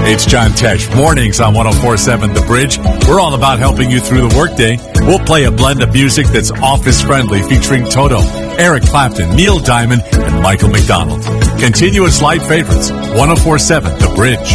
It's John Tesh. Mornings on 104.7 The Bridge. We're all about helping you through the workday. We'll play a blend of music that's office-friendly featuring Toto, Eric Clapton, Neil Diamond, and Michael McDonald. Continuous live favorites. 104.7 The Bridge.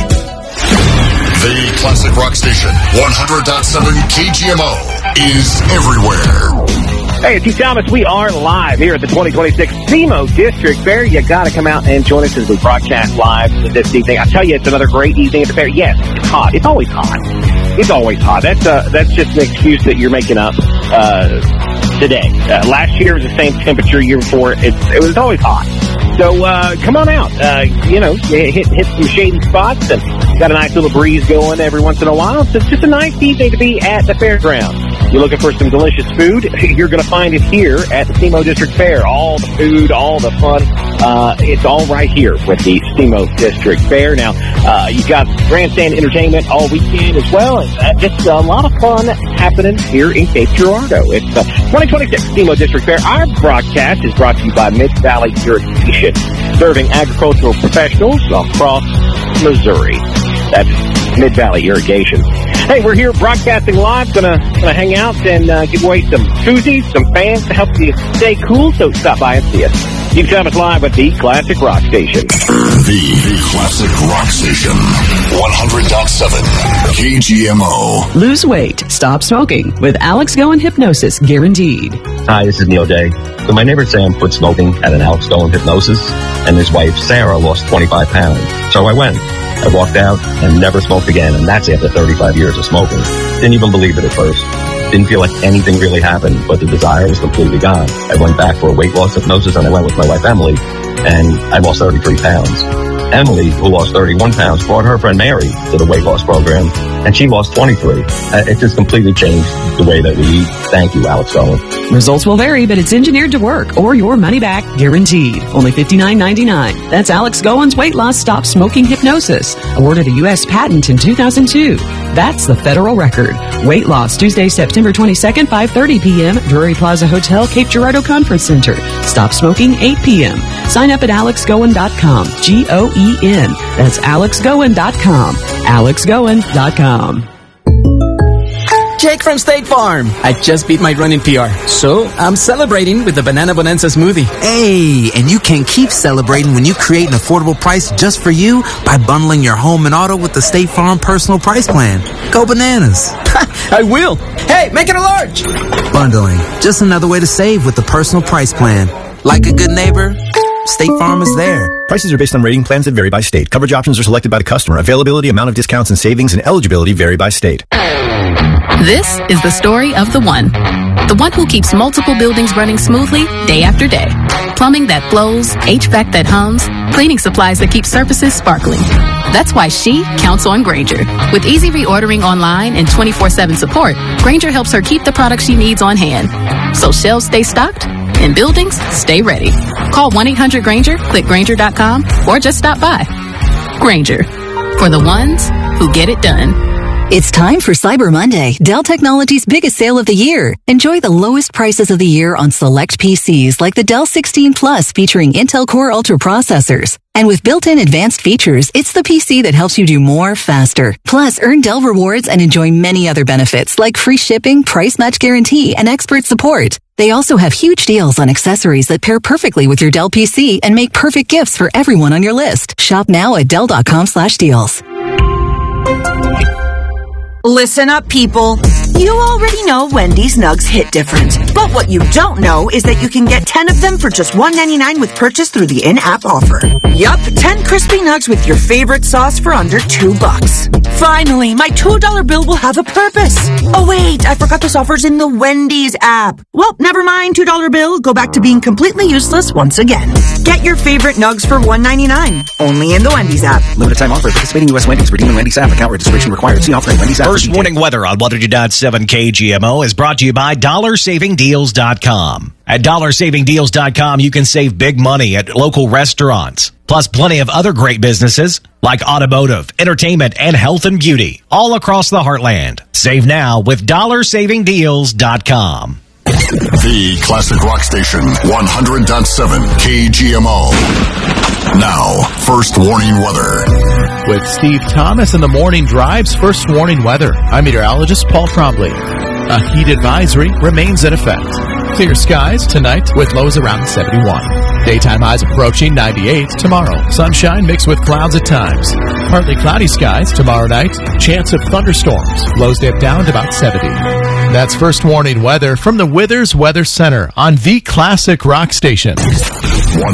The classic rock station, 100.7 KGMO, is everywhere. Hey, it's Hugh Thomas. We are live here at the 2026 SEMO District Fair. You got to come out and join us as we broadcast live this evening. I tell you, it's another great evening at the fair. Yes, it's hot. It's always hot. It's always hot. That's just an excuse that you're making up today. Last year was the same temperature. Year before, it was always hot. So come on out. Hit some shady spots and got a nice little breeze going every once in a while. So it's just a nice evening to be at the fairgrounds. You're looking for some delicious food, you're going to find it here at the SEMO District Fair. All the food, all the fun, it's all right here with the SEMO District Fair. Now, you've got grandstand entertainment all weekend as well. And just a lot of fun happening here in Cape Girardeau. It's 2026 SEMO District Fair. Our broadcast is brought to you by Mid-Valley Irrigation, serving agricultural professionals across Missouri. That's Mid-Valley Irrigation. Hey, we're here broadcasting live. Gonna hang out and give away some koozies, some fans to help you stay cool. So stop by and see us. You can come us live at the Classic Rock Station. The Classic Rock Station, 100.7 KGMO. Lose weight, stop smoking with Alex Goen Hypnosis Guaranteed. Hi, this is Neil Day. So my neighbor Sam quit smoking at an Alex Goen Hypnosis, and his wife Sarah lost 25 pounds. So I went. I walked out and never smoked again, and that's after 35 years of smoking. Didn't even believe it at first. Didn't feel like anything really happened, but the desire was completely gone. I went back for a weight loss hypnosis, and I went with my wife Emily, and I lost 33 pounds. Emily, who lost 31 pounds, brought her friend Mary to the weight loss program, and she lost 23. It just completely changed the way that we eat. Thank you, Alex Goen. Results will vary, but it's engineered to work, or your money back guaranteed. Only $59.99. That's Alex Goen's Weight Loss Stop Smoking Hypnosis, awarded a U.S. patent in 2002. That's the federal record. Weight loss, Tuesday, September 22nd, 5:30 p.m., Drury Plaza Hotel, Cape Girardeau Conference Center. Stop smoking, 8 p.m. Sign up at alexgoen.com. G-O-E-N. That's alexgoen.com. alexgoen.com. Jake from State Farm. I just beat my running PR, so I'm celebrating with the Banana Bonanza smoothie. Hey, and you can keep celebrating when you create an affordable price just for you by bundling your home and auto with the State Farm Personal Price Plan. Go bananas. I will. Hey, make it a large. Bundling, just another way to save with the Personal Price Plan. Like a good neighbor, State Farm is there. Prices are based on rating plans that vary by state. Coverage options are selected by the customer. Availability, amount of discounts and savings, and eligibility vary by state. This is the story of the one who keeps multiple buildings running smoothly day after day. Plumbing that flows, HVAC that hums, cleaning supplies that keep surfaces sparkling. That's why she counts on Grainger. With easy reordering online and 24/7 support, Grainger helps her keep the products she needs on hand. So shelves stay stocked and buildings stay ready. Call 1-800-GRAINGER, click Grainger.com, or just stop by. Grainger, for the ones who get it done. It's time for Cyber Monday, Dell Technologies' biggest sale of the year. Enjoy the lowest prices of the year on select PCs like the Dell 16 Plus featuring Intel Core Ultra processors. And with built-in advanced features, it's the PC that helps you do more faster. Plus, earn Dell rewards and enjoy many other benefits like free shipping, price match guarantee, and expert support. They also have huge deals on accessories that pair perfectly with your Dell PC and make perfect gifts for everyone on your list. Shop now at Dell.com/deals. Listen up, people. You already know Wendy's Nugs hit different. But what you don't know is that you can get 10 of them for just $1.99 with purchase through the in-app offer. Yup, 10 crispy nugs with your favorite sauce for under $2. Finally, my $2 bill will have a purpose. Oh wait, I forgot this offer's in the Wendy's app. Well, never mind, $2 bill. Go back to being completely useless once again. Get your favorite nugs for $1.99. Only in the Wendy's app. Limited time offer. Participating U.S. Wendy's. Redeem the Wendy's app. Account registration required. See offer at Wendy's app. First warning weather on 100.7 KGMO is brought to you by DollarSavingDeals.com. At DollarSavingDeals.com, you can save big money at local restaurants, plus plenty of other great businesses like automotive, entertainment, and health and beauty, all across the heartland. Save now with DollarSavingDeals.com. The Classic Rock Station, 100.7 KGMO. Now, first warning weather. with Steve Thomas in the morning drive's first warning weather. I'm meteorologist Paul Trombley. A heat advisory remains in effect. Clear skies tonight with lows around 71. Daytime highs approaching 98 tomorrow. Sunshine mixed with clouds at times. Partly cloudy skies tomorrow night. Chance of thunderstorms. Lows dip down to about 70. That's first warning weather from the Withers Weather Center on the Classic Rock Station.